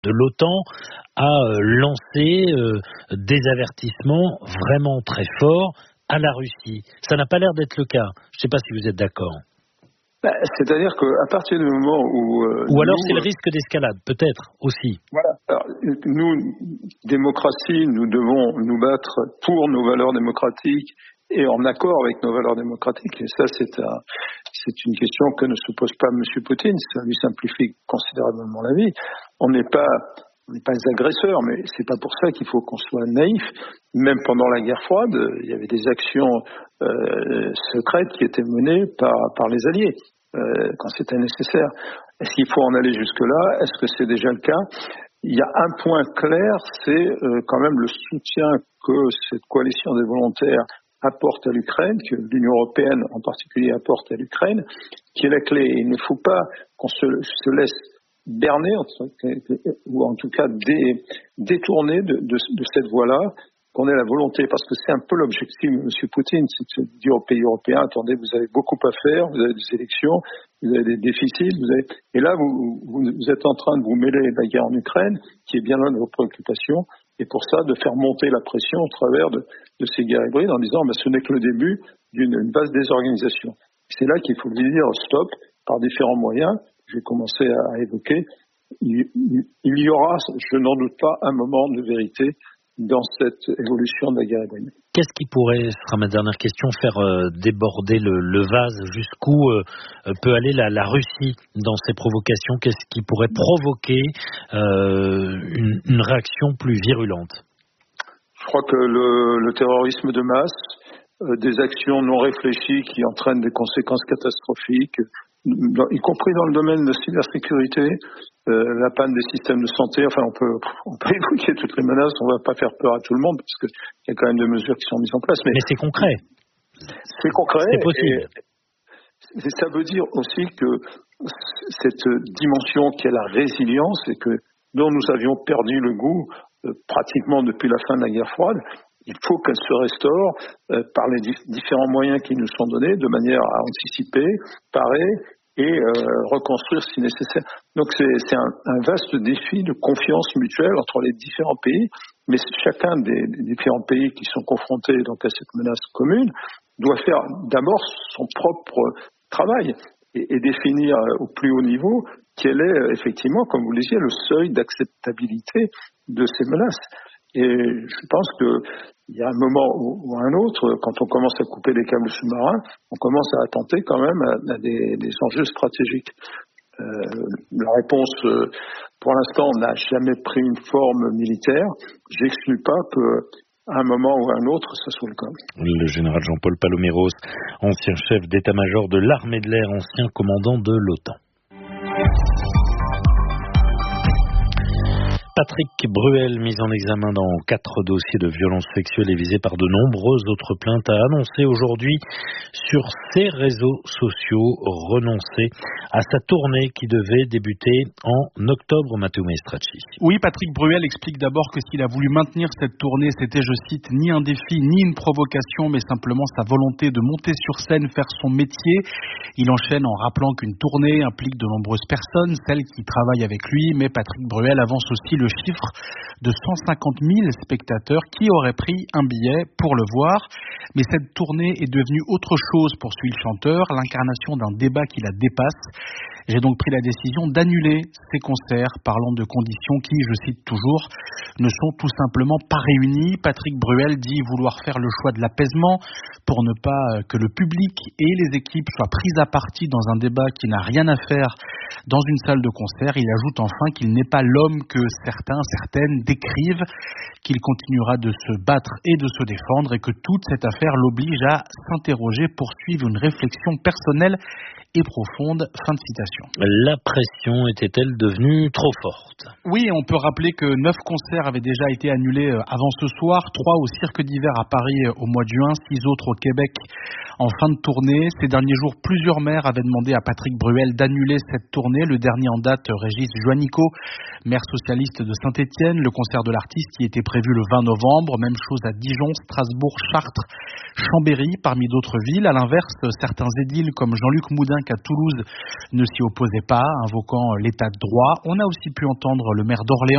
de l'OTAN a lancé des avertissements vraiment très forts à la Russie. Ça n'a pas l'air d'être le cas. Je ne sais pas si vous êtes d'accord. C'est-à-dire qu'à partir du moment où... Ou alors c'est le risque d'escalade, peut-être, aussi. Voilà. Alors, nous, démocratie, nous devons nous battre pour nos valeurs démocratiques et en accord avec nos valeurs démocratiques. Et ça, c'est une question que ne se pose pas M. Poutine. Ça lui simplifie considérablement la vie. On n'est pas des agresseurs, mais c'est pas pour ça qu'il faut qu'on soit naïf. Même pendant la guerre froide, il y avait des actions secrètes qui étaient menées par les Alliés quand c'était nécessaire. Est-ce qu'il faut en aller jusque-là? Est-ce que c'est déjà le cas? Il y a un point clair, c'est quand même le soutien que cette coalition des volontaires apporte à l'Ukraine, que l'Union européenne en particulier apporte à l'Ukraine, qui est la clé. Il ne faut pas qu'on se laisse berner, ou en tout cas détourner de cette voie-là, qu'on ait la volonté, parce que c'est un peu l'objectif de M. Poutine, c'est de dire aux pays européens, attendez, vous avez beaucoup à faire, vous avez des élections, vous avez des déficits, et là, vous êtes en train de vous mêler la guerre en Ukraine, qui est bien loin de vos préoccupations, et pour ça, de faire monter la pression au travers de ces guerres hybrides, en disant, ce n'est que le début d'une vaste désorganisation. C'est là qu'il faut lui dire stop, par différents moyens. J'ai commencé à évoquer, il y aura, je n'en doute pas, un moment de vérité dans cette évolution de la guerre hybride. Qu'est-ce qui pourrait, ce sera ma dernière question, faire déborder le vase? Jusqu'où peut aller la Russie dans ses provocations? Qu'est-ce qui pourrait provoquer une réaction plus virulente? Je crois que le terrorisme de masse, des actions non réfléchies qui entraînent des conséquences catastrophiques, y compris dans le domaine de cybersécurité, la panne des systèmes de santé, enfin on peut évoquer toutes les menaces, on ne va pas faire peur à tout le monde parce qu'il y a quand même des mesures qui sont mises en place. Mais c'est concret. C'est concret. C'est possible. Et ça veut dire aussi que cette dimension qui est la résilience et dont nous avions perdu le goût pratiquement depuis la fin de la guerre froide, il faut qu'elle se restaure par les différents moyens qui nous sont donnés, de manière à anticiper, parer et reconstruire si nécessaire. Donc c'est un vaste défi de confiance mutuelle entre les différents pays, mais chacun des différents pays qui sont confrontés donc à cette menace commune doit faire d'abord son propre travail et définir au plus haut niveau quel est effectivement, comme vous le disiez, le seuil d'acceptabilité de ces menaces. Et je pense qu'il y a un moment ou un autre, quand on commence à couper les câbles sous-marins, on commence à attenter quand même à des enjeux stratégiques. La réponse, pour l'instant, n'a jamais pris une forme militaire. J'exclus pas qu'à un moment ou à un autre, ça soit le cas. Le général Jean-Paul Paloméros, ancien chef d'état-major de l'armée de l'air, ancien commandant de l'OTAN. Patrick Bruel, mis en examen dans 4 dossiers de violences sexuelles et visé par de nombreuses autres plaintes, a annoncé aujourd'hui sur ses réseaux sociaux renoncer à sa tournée qui devait débuter en octobre. Matteo Maestracci. Oui, Patrick Bruel explique d'abord que s'il a voulu maintenir cette tournée, c'était, je cite, ni un défi, ni une provocation, mais simplement sa volonté de monter sur scène, faire son métier. Il enchaîne en rappelant qu'une tournée implique de nombreuses personnes, celles qui travaillent avec lui, mais Patrick Bruel avance aussi le chiffre de 150 000 spectateurs qui auraient pris un billet pour le voir. Mais cette tournée est devenue autre chose, poursuit le chanteur, l'incarnation d'un débat qui la dépasse. J'ai donc pris la décision d'annuler ces concerts, parlant de conditions qui, je cite toujours, ne sont tout simplement pas réunies. Patrick Bruel dit vouloir faire le choix de l'apaisement pour ne pas que le public et les équipes soient prises à partie dans un débat qui n'a rien à faire dans une salle de concert. Il ajoute enfin qu'il n'est pas l'homme que certaines décrivent, qu'il continuera de se battre et de se défendre et que toute cette affaire l'oblige à s'interroger, poursuivre une réflexion personnelle et profonde. Fin de citation. La pression était-elle devenue trop forte? Oui, on peut rappeler que 9 concerts avaient déjà été annulés avant ce soir, 3 au Cirque d'hiver à Paris au mois de juin, 6 autres au Québec en fin de tournée. Ces derniers jours, plusieurs maires avaient demandé à Patrick Bruel d'annuler cette tournée. Le dernier en date, Régis Juanico, maire socialiste de Saint-Étienne. Le concert de l'artiste qui était prévu le 20 novembre. Même chose à Dijon, Strasbourg, Chartres, Chambéry, parmi d'autres villes. À l'inverse, certains édiles comme Jean-Luc Moudin à Toulouse ne s'y opposaient pas, invoquant l'état de droit. On a aussi pu entendre le maire d'Orléans